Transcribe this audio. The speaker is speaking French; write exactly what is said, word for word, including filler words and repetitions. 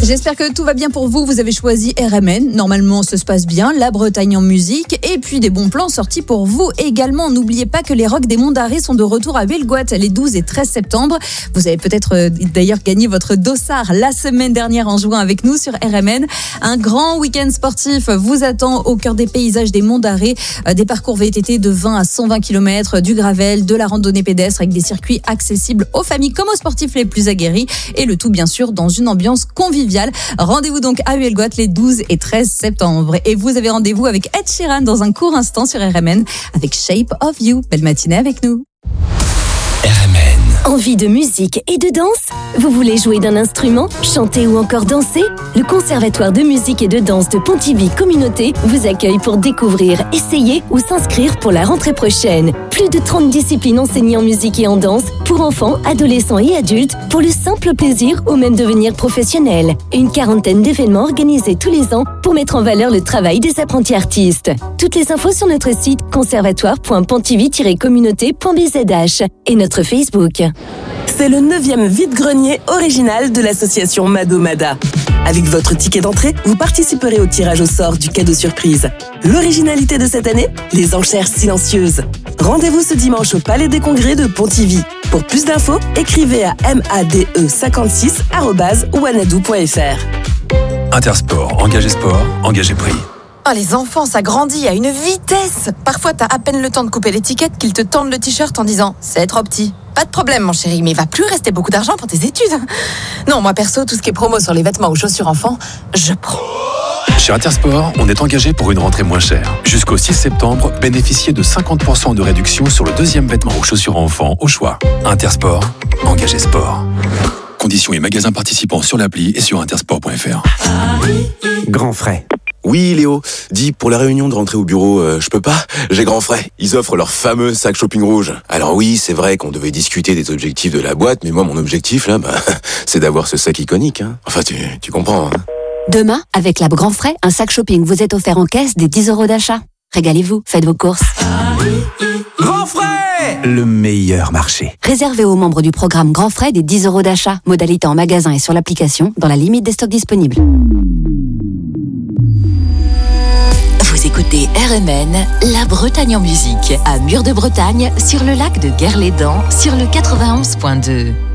J'espère que tout va bien pour vous. Vous avez choisi R M N. Normalement, ça se passe bien. La Bretagne en musique. Et puis, des bons plans sortis pour vous également. N'oubliez pas que les Rocks des Monts d'Arrée sont de retour à Bellegoat les douze et treize septembre. Vous avez peut-être euh, d'ailleurs gagné votre dossard la semaine dernière en jouant avec nous sur R M N. Un grand week-end sportif vous attend au cœur des paysages des Monts d'Arrée. Euh, des parcours V T T de vingt à cent vingt kilomètres, du gravel, de la randonnée pédestre avec des circuits accessibles aux familles comme aux sportifs les plus aguerris. Et le tout, bien sûr, dans une ambiance conviviale. Rendez-vous donc à Bellegoat les douze et treize septembre. Et vous avez rendez-vous avec Ed Sheeran dans un court instant sur R M N avec Shape of You. Belle matinée avec nous. R M N. Envie de musique et de danse? Vous voulez jouer d'un instrument, chanter ou encore danser? Le Conservatoire de musique et de danse de Pontivy Communauté vous accueille pour découvrir, essayer ou s'inscrire pour la rentrée prochaine. Plus de trente disciplines enseignées en musique et en danse pour enfants, adolescents et adultes pour le simple plaisir ou même devenir professionnel. Une quarantaine d'événements organisés tous les ans pour mettre en valeur le travail des apprentis artistes. Toutes les infos sur notre site conservatoire point pontivy tiret communauté point b z h et notre Facebook. C'est le neuvième vide-grenier original de l'association Mado-Mada. Avec votre ticket d'entrée, vous participerez au tirage au sort du cadeau surprise. L'originalité de cette année, les enchères silencieuses. Rendez-vous ce dimanche au Palais des Congrès de Pontivy. Pour plus d'infos, écrivez à made cinquante-six arobase wanadoo point f r. Intersport, engagé sport, engagé prix. Oh, les enfants, ça grandit à une vitesse. Parfois, t'as à peine le temps de couper l'étiquette qu'ils te tendent le t-shirt en disant « c'est trop petit ». Pas de problème, mon chéri, mais il va plus rester beaucoup d'argent pour tes études. Non, moi perso, tout ce qui est promo sur les vêtements ou chaussures enfants, je prends. Chez Intersport, on est engagé pour une rentrée moins chère. Jusqu'au six septembre, bénéficiez de cinquante pour cent de réduction sur le deuxième vêtement ou chaussures enfants au choix. Intersport, engagé sport. Conditions et magasins participants sur l'appli et sur intersport point f r. Grand frais. Oui, Léo. Dis, pour la réunion de rentrée au bureau, euh, je peux pas? J'ai grand frais. Ils offrent leur fameux sac shopping rouge. Alors oui, c'est vrai qu'on devait discuter des objectifs de la boîte, mais moi, mon objectif, là, bah, c'est d'avoir ce sac iconique, hein. Enfin, tu, tu comprends, hein. Demain, avec la Grand Frais, un sac shopping vous est offert en caisse des dix euros d'achat. Régalez-vous, faites vos courses. Grand frais! Le meilleur marché. Réservé aux membres du programme Grand Frais des dix euros d'achat. Modalité en magasin et sur l'application, dans la limite des stocks disponibles. Vous écoutez R M N, la Bretagne en musique, à Mur de Bretagne, sur le lac de Guerlédan, sur le quatre-vingt-onze point deux.